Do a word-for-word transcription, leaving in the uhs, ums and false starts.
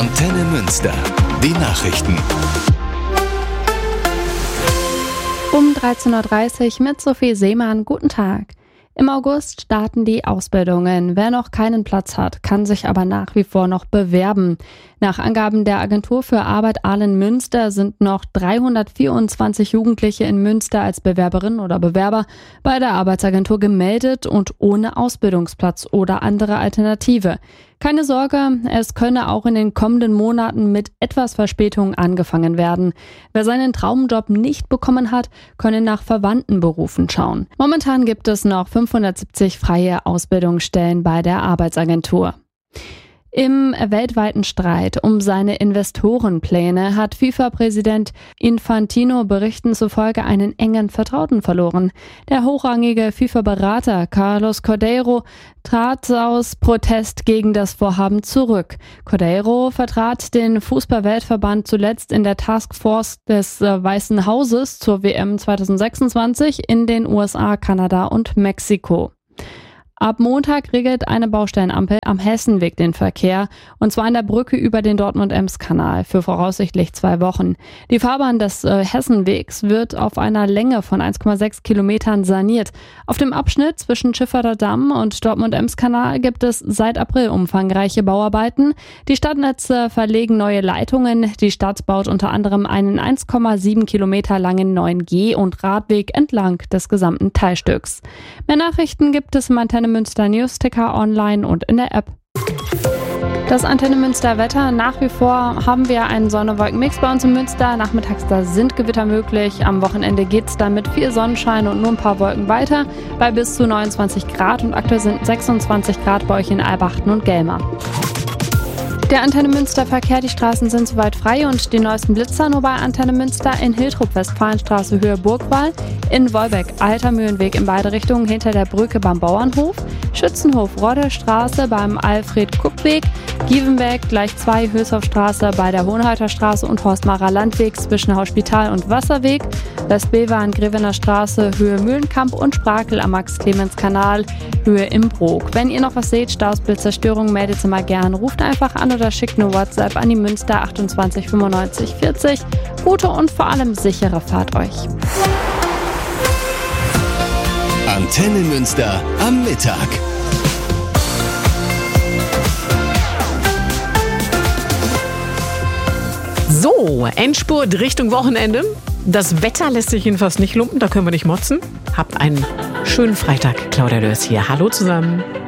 Antenne Münster. Die Nachrichten. Um dreizehn Uhr dreißig mit Sophie Seemann. Guten Tag. Im August starten die Ausbildungen. Wer noch keinen Platz hat, kann sich aber nach wie vor noch bewerben. Nach Angaben der Agentur für Arbeit Ahlen-Münster sind noch dreihundertvierundzwanzig Jugendliche in Münster als Bewerberin oder Bewerber bei der Arbeitsagentur gemeldet und ohne Ausbildungsplatz oder andere Alternative. Keine Sorge, es könne auch in den kommenden Monaten mit etwas Verspätung angefangen werden. Wer seinen Traumjob nicht bekommen hat, könne nach Verwandtenberufen schauen. Momentan gibt es noch fünfhundertsiebzig freie Ausbildungsstellen bei der Arbeitsagentur. Im weltweiten Streit um seine Investorenpläne hat FIFA-Präsident Infantino Berichten zufolge einen engen Vertrauten verloren. Der hochrangige FIFA-Berater Carlos Cordeiro trat aus Protest gegen das Vorhaben zurück. Cordeiro vertrat den Fußball-Weltverband zuletzt in der Taskforce des äh, Weißen Hauses zur W M zweitausendsechsundzwanzig in den U S A, Kanada und Mexiko. Ab Montag regelt eine Baustellenampel am Hessenweg den Verkehr, und zwar an der Brücke über den Dortmund-Ems-Kanal für voraussichtlich zwei Wochen. Die Fahrbahn des äh, Hessenwegs wird auf einer Länge von eins Komma sechs Kilometern saniert. Auf dem Abschnitt zwischen Schifferder Damm und Dortmund-Ems-Kanal gibt es seit April umfangreiche Bauarbeiten. Die Stadtnetze verlegen neue Leitungen. Die Stadt baut unter anderem einen eins Komma sieben Kilometer langen neuen Geh- und Radweg entlang des gesamten Teilstücks. Mehr Nachrichten gibt es im Antenne Münster News-Ticker online und in der App. Das Antenne Münster Wetter. Nach wie vor haben wir einen Sonne-Wolken-Mix bei uns in Münster. Nachmittags da sind Gewitter möglich. Am Wochenende geht es dann mit viel Sonnenschein und nur ein paar Wolken weiter bei bis zu neunundzwanzig Grad, und aktuell sind sechsundzwanzig Grad bei euch in Albachten und Gelma. Der Antenne Münster Verkehr, die Straßen sind soweit frei und die neuesten Blitzer nur bei Antenne Münster in Hiltrup, Westfalenstraße, Höhe Burgwall, in Wolbeck, Alter Mühlenweg in beide Richtungen hinter der Brücke beim Bauernhof, Schützenhof, Rodderstraße beim Alfred-Kuck-Weg, Gievenbeck, gleich zwei, Höshofstraße bei der Hohenhalter Straße und Horstmacher Landweg zwischen Hausspital und Wasserweg, Westbever Grevener Straße, Höhe Mühlenkamp und Sprakel am Max-Clemens-Kanal, Höhe Imbrook. Wenn ihr noch was seht, Staus, Blitzer, Störungen, meldet sie mal gern, ruft einfach an oder schickt eine WhatsApp an die Münster achtundzwanzig fünfundneunzig vierzig. Gute und vor allem sichere Fahrt euch. Antenne Münster am Mittag. So, Endspurt Richtung Wochenende. Das Wetter lässt sich jedenfalls nicht lumpen, da können wir nicht motzen. Habt einen schönen Freitag. Claudia Dörs hier. Hallo zusammen.